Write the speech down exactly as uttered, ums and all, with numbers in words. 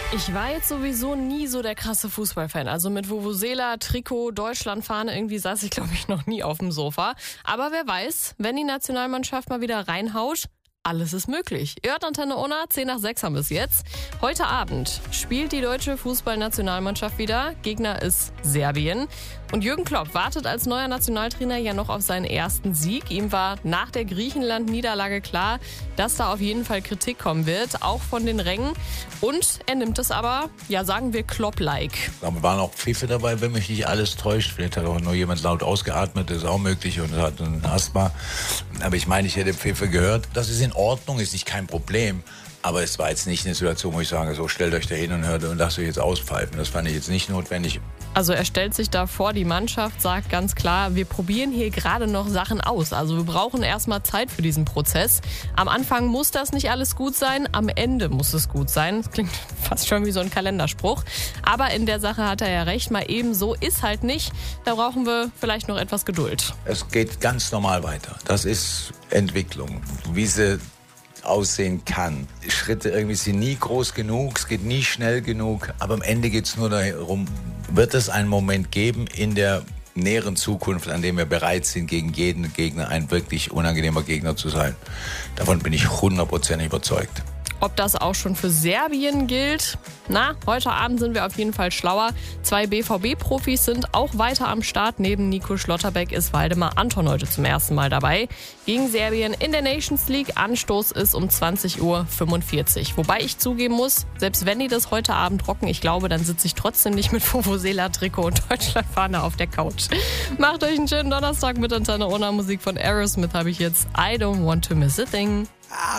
Ich war jetzt sowieso nie so der krasse Fußballfan. Also mit Vuvuzela, Trikot, Deutschlandfahne, irgendwie saß ich, glaube ich, noch nie auf dem Sofa. Aber wer weiß, wenn die Nationalmannschaft mal wieder reinhaut, alles ist möglich. Ihr hört Antenne Unna, zehn nach sechs haben wir es jetzt. Heute Abend spielt die deutsche Fußballnationalmannschaft wieder. Gegner ist Serbien. Und Jürgen Klopp wartet als neuer Nationaltrainer ja noch auf seinen ersten Sieg. Ihm war nach der Griechenland-Niederlage klar, dass da auf jeden Fall Kritik kommen wird, auch von den Rängen. Und er nimmt es aber, ja sagen wir, Klopp-like. Da waren auch Pfiffe dabei, wenn mich nicht alles täuscht. Vielleicht hat auch nur jemand laut ausgeatmet, das ist auch möglich, und hat ein Asthma. Aber ich meine, ich hätte Pfiffe gehört. Das ist in Ordnung, ist nicht kein Problem. Aber es war jetzt nicht eine Situation, wo ich sage, so stellt euch da hin und hört und lasst euch jetzt auspfeifen. Das fand ich jetzt nicht notwendig. Also er stellt sich da vor die Mannschaft, sagt ganz klar, wir probieren hier gerade noch Sachen aus. Also wir brauchen erstmal Zeit für diesen Prozess. Am Anfang muss das nicht alles gut sein, am Ende muss es gut sein. Das klingt fast schon wie so ein Kalenderspruch. Aber in der Sache hat er ja recht, mal eben so ist halt nicht. Da brauchen wir vielleicht noch etwas Geduld. Es geht ganz normal weiter. Das ist Entwicklung. Wie sie aussehen kann. Schritte irgendwie sind nie groß genug, es geht nie schnell genug, aber am Ende geht es nur darum, wird es einen Moment geben in der näheren Zukunft, an dem wir bereit sind, gegen jeden Gegner ein wirklich unangenehmer Gegner zu sein. Davon bin ich hundertprozentig überzeugt. Ob das auch schon für Serbien gilt? Na, heute Abend sind wir auf jeden Fall schlauer. Zwei B V B-Profis sind auch weiter am Start. Neben Nico Schlotterbeck ist Waldemar Anton heute zum ersten Mal dabei. Gegen Serbien in der Nations League. Anstoß ist um zwanzig Uhr fünfundvierzig. Wobei ich zugeben muss, selbst wenn die das heute Abend rocken, ich glaube, dann sitze ich trotzdem nicht mit Vuvuzela-Trikot und Deutschlandfahne auf der Couch. Macht euch einen schönen Donnerstag mit Antenne Unna. Musik von Aerosmith habe ich jetzt. I don't want to miss a thing.